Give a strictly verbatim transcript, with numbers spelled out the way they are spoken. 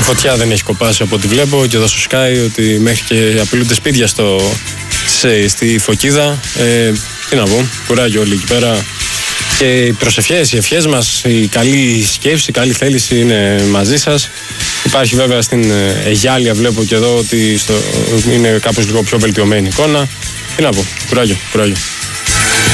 φωτιά δεν έχει κοπάσει από ό,τι βλέπω και εδώ στο Sky, ότι μέχρι και απειλούνται σπίτια στο, σε, στη Φωκίδα. Ε, τι να πω, κουράγιο όλοι εκεί πέρα. Και οι προσευχές, οι ευχές μας, η καλή σκέψη, η καλή θέληση είναι μαζί σας. Υπάρχει βέβαια στην Αιγιάλια, βλέπω και εδώ ότι στο, είναι κάπως λίγο πιο βελτιωμένη εικόνα. Τι να πω, κουράγιο, κουράγιο.